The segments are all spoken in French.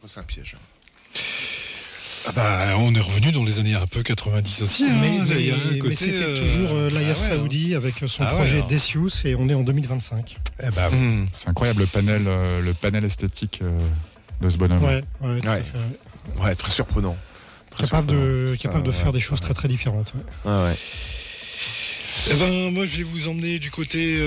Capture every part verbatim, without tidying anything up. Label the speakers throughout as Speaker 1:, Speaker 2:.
Speaker 1: c'est un piège.
Speaker 2: Ah bah, on est revenu dans les années un peu quatre-vingt-dix aussi. Hein.
Speaker 3: Mais, mais,
Speaker 2: il y a un côté,
Speaker 3: mais c'était
Speaker 2: euh...
Speaker 3: toujours euh, l'Aya
Speaker 2: ah ouais,
Speaker 3: Saoudi
Speaker 2: hein.
Speaker 3: avec son
Speaker 2: ah
Speaker 3: projet
Speaker 2: ouais,
Speaker 3: Decius et on est en deux mille vingt-cinq.
Speaker 4: Eh bah, mmh. C'est incroyable le panel, euh, le panel esthétique euh, de ce bonhomme.
Speaker 3: Ouais, ouais, tout
Speaker 1: ouais.
Speaker 3: à fait, ouais.
Speaker 1: ouais très surprenant. Très
Speaker 3: capable
Speaker 1: surprenant.
Speaker 3: de,
Speaker 1: Putain,
Speaker 3: capable de
Speaker 1: ouais,
Speaker 3: faire des choses ouais. très très différentes. Ouais.
Speaker 1: Ah ouais.
Speaker 2: Eh ben, moi, je vais vous emmener du côté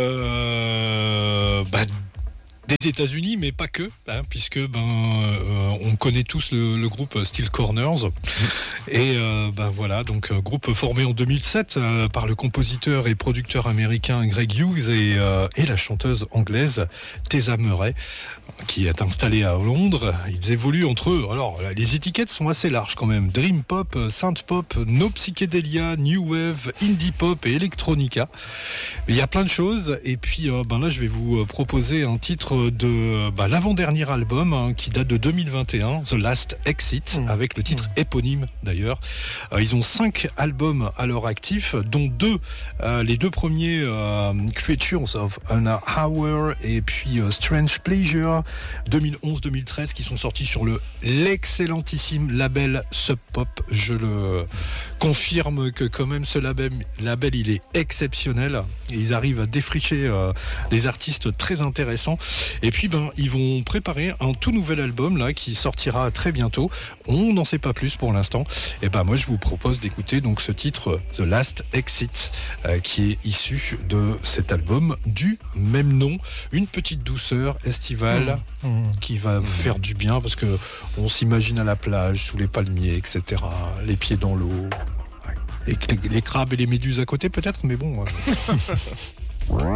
Speaker 2: euh, bah, des États-Unis, mais pas que, hein, puisque ben euh, on connaît tous le, le groupe Steel Corners. Mmh. Et euh, ben voilà, donc un groupe formé en deux mille sept euh, par le compositeur et producteur américain Greg Hughes et, euh, et la chanteuse anglaise Tessa Murray, qui est installée à Londres. Ils évoluent entre eux. Alors, les étiquettes sont assez larges quand même. Dream pop, synth pop, no psychédélia, new wave, indie pop et electronica. Mais il y a plein de choses. Et puis, euh, ben là, je vais vous proposer un titre de ben, l'avant-dernier album hein, qui date de deux mille vingt et un, The Last Exit, mmh. avec le titre mmh. éponyme d'ailleurs. Euh, ils ont cinq albums à leur actif, dont deux, euh, les deux premiers euh, Creatures of an Hour et puis euh, Strange Pleasure deux mille onze deux mille treize qui sont sortis sur le l'excellentissime label Sub Pop. Je le confirme que quand même ce label, label il est exceptionnel et ils arrivent à défricher euh, des artistes très intéressants. Et puis ben ils vont préparer un tout nouvel album là qui sortira très bientôt. On n'en sait pas plus pour l'instant. Et ben moi je vous propose d'écouter donc ce titre The Last Exit euh, qui est issu de cet album du même nom. Une petite douceur estivale mmh. Mmh. qui va mmh. faire du bien parce que on s'imagine à la plage sous les palmiers, et cetera. Les pieds dans l'eau. Ouais. Et les, les crabes et les méduses à côté peut-être, mais bon. Euh...